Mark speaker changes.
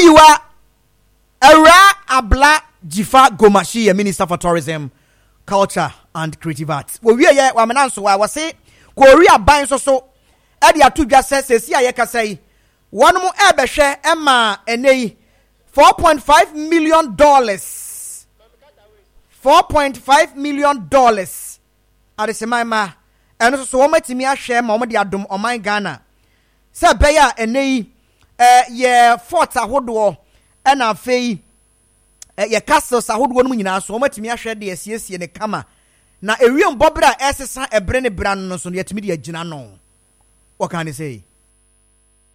Speaker 1: Oyiwa Era Abla Jifa Gomashi, Minister for Tourism, Culture and Creative Arts. We are Wamananso. I was say Korea buying so Eddie Atu just says, see, I can say one more Ebeshe Emma Ene $4.5 million. $4.5 million. Adesemama. And so much me a share Momadi Adum on my Ghana. Say Beya Ene ye fort ahodo and a fee ye castles ahodo no nyina so much me a share the SCS ne kama. Na Erion Bobra Essa a brene brand no so yet media gina no. What can I say?